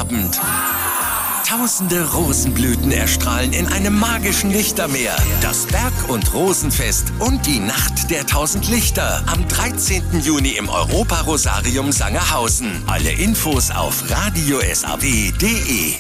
Abend. Tausende Rosenblüten erstrahlen in einem magischen Lichtermeer. Das Berg- und Rosenfest und die Nacht der 1000 Lichter am 13. Juni im Europa-Rosarium Sangerhausen. Alle Infos auf radiosaw.de.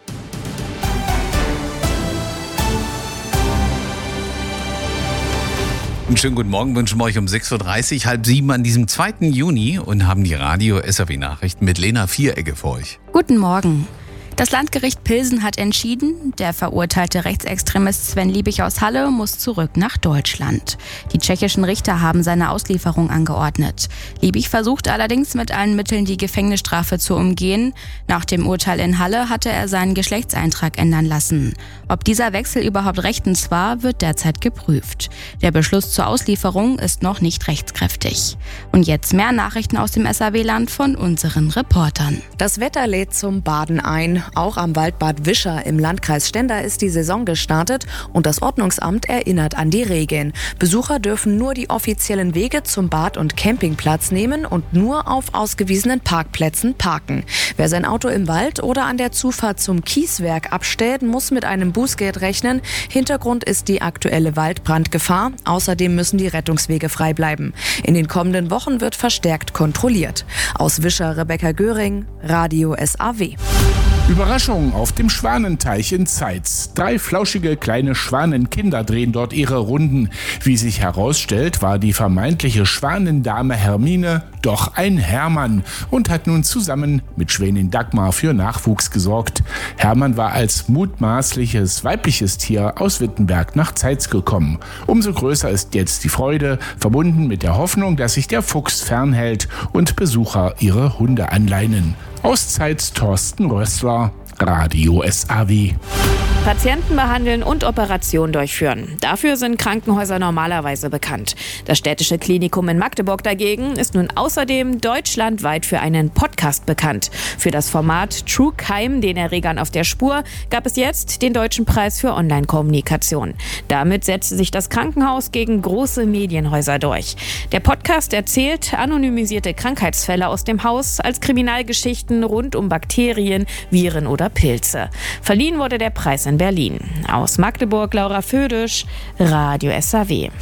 Einen schönen guten Morgen wünschen wir euch um 6.30 Uhr, 6:30 an diesem 2. Juni und haben die Radio-SAW-Nachrichten mit Lena Vieregge für euch. Guten Morgen. Das Landgericht Pilsen hat entschieden, der verurteilte Rechtsextremist Sven Liebig aus Halle muss zurück nach Deutschland. Die tschechischen Richter haben seine Auslieferung angeordnet. Liebig versucht allerdings mit allen Mitteln die Gefängnisstrafe zu umgehen. Nach dem Urteil in Halle hatte er seinen Geschlechtseintrag ändern lassen. Ob dieser Wechsel überhaupt rechtens war, wird derzeit geprüft. Der Beschluss zur Auslieferung ist noch nicht rechtskräftig. Und jetzt mehr Nachrichten aus dem SAW-Land von unseren Reportern. Das Wetter lädt zum Baden ein. Auch am Waldbad Wischer im Landkreis Stendal ist die Saison gestartet und das Ordnungsamt erinnert an die Regeln. Besucher dürfen nur die offiziellen Wege zum Bad- und Campingplatz nehmen und nur auf ausgewiesenen Parkplätzen parken. Wer sein Auto im Wald oder an der Zufahrt zum Kieswerk abstellt, muss mit einem Bußgeld rechnen. Hintergrund ist die aktuelle Waldbrandgefahr. Außerdem müssen die Rettungswege frei bleiben. In den kommenden Wochen wird verstärkt kontrolliert. Aus Wischer Rebecca Göring, Radio SAW. Überraschung auf dem Schwanenteich in Zeitz. 3 flauschige kleine Schwanenkinder drehen dort ihre Runden. Wie sich herausstellt, war die vermeintliche Schwanendame Hermine doch ein Hermann und hat nun zusammen mit Schwänin Dagmar für Nachwuchs gesorgt. Hermann war als mutmaßliches weibliches Tier aus Wittenberg nach Zeitz gekommen. Umso größer ist jetzt die Freude, verbunden mit der Hoffnung, dass sich der Fuchs fernhält und Besucher ihre Hunde anleinen. Aus Zeitz Thorsten Rössler, Radio SAW. Patienten behandeln und Operationen durchführen. Dafür sind Krankenhäuser normalerweise bekannt. Das Städtische Klinikum in Magdeburg dagegen ist nun außerdem deutschlandweit für einen Podcast bekannt. Für das Format True Crime, den Erregern auf der Spur, gab es jetzt den Deutschen Preis für Online-Kommunikation. Damit setzte sich das Krankenhaus gegen große Medienhäuser durch. Der Podcast erzählt anonymisierte Krankheitsfälle aus dem Haus als Kriminalgeschichten rund um Bakterien, Viren oder Pilze. Verliehen wurde der Preis in Berlin. Aus Magdeburg, Laura Födisch, Radio SAW.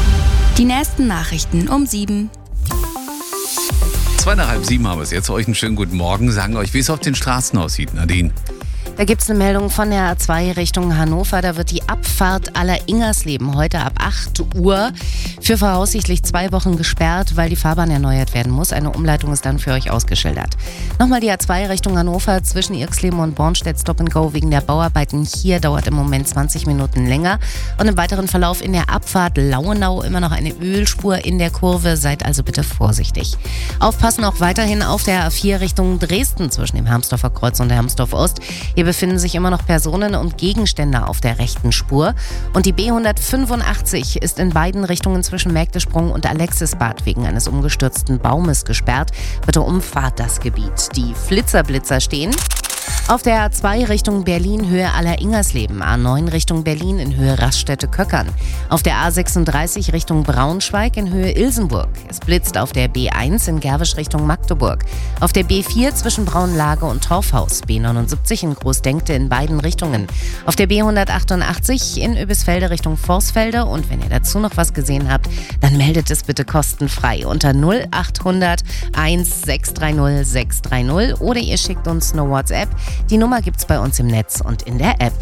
Die nächsten Nachrichten um 7. 6:30 haben wir es jetzt. Euch einen schönen guten Morgen. Sagen euch, wie es auf den Straßen aussieht. Nadine. Da gibt es eine Meldung von der A2 Richtung Hannover. Da wird die Abfahrt Aller-Ingersleben heute ab 8 Uhr für voraussichtlich 2 Wochen gesperrt, weil die Fahrbahn erneuert werden muss. Eine Umleitung ist dann für euch ausgeschildert. Nochmal die A2 Richtung Hannover zwischen Irxleben und Bornstedt Stop and Go wegen der Bauarbeiten. Hier dauert im Moment 20 Minuten länger. Und im weiteren Verlauf in der Abfahrt Lauenau immer noch eine Ölspur in der Kurve. Seid also bitte vorsichtig. Aufpassen auch weiterhin auf der A4 Richtung Dresden zwischen dem Hermsdorfer Kreuz und der Hermsdorf Ost. Hier befinden sich immer noch Personen und Gegenstände auf der rechten Spur. Und die B185 ist in beiden Richtungen zwischen Mägdesprung und Alexisbad wegen eines umgestürzten Baumes gesperrt. Bitte umfahrt das Gebiet. Die Flitzerblitzer stehen. Auf der A2 Richtung Berlin Höhe Aller-Ingersleben, A9 Richtung Berlin in Höhe Raststätte-Köckern. Auf der A36 Richtung Braunschweig in Höhe Ilsenburg. Es blitzt auf der B1 in Gerwisch Richtung Magdeburg. Auf der B4 zwischen Braunlage und Torfhaus. B79 in Großdenkte in beiden Richtungen. Auf der B188 in Oebisfelde Richtung Vorsfelde. Und wenn ihr dazu noch was gesehen habt, dann meldet es bitte kostenfrei unter 0800 1630 630 oder ihr schickt uns eine WhatsApp. Die Nummer gibt's bei uns im Netz und in der App.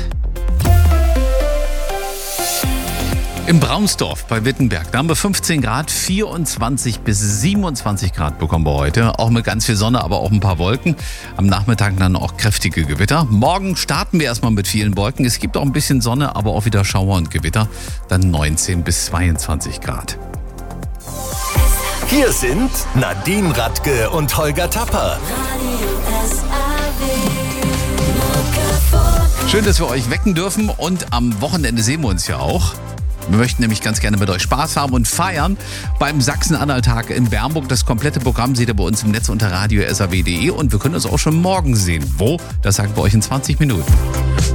Im Braunsdorf bei Wittenberg, da haben wir 15 Grad, 24 bis 27 Grad bekommen wir heute. Auch mit ganz viel Sonne, aber auch ein paar Wolken. Am Nachmittag dann auch kräftige Gewitter. Morgen starten wir erstmal mit vielen Wolken. Es gibt auch ein bisschen Sonne, aber auch wieder Schauer und Gewitter. Dann 19 bis 22 Grad. Hier sind Nadine Radke und Holger Tapper. Schön, dass wir euch wecken dürfen und am Wochenende sehen wir uns ja auch. Wir möchten nämlich ganz gerne mit euch Spaß haben und feiern beim Sachsen-Anhalt-Tag in Bernburg. Das komplette Programm seht ihr bei uns im Netz unter radiosaw.de und wir können uns auch schon morgen sehen. Wo? Das sagen wir euch in 20 Minuten.